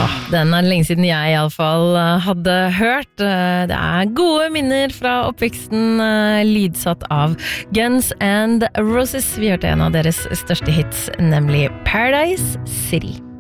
Den lenge siden jeg I alle fall hadde hørt. Det gode minner fra oppveksten, lydsatt av Guns N' Roses. Vi hørte en av deres største hits, nemlig Paradise City.